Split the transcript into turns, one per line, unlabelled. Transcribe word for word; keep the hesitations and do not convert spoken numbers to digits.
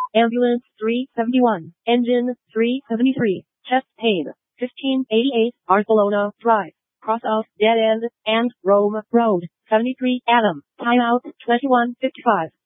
Ambulance three seventy-one. Engine three seventy-three. Chest pain. fifteen eighty-eight Barcelona Drive. Cross out dead end and Rome Road. seventy-three Adam. Timeout twenty-one fifty-five.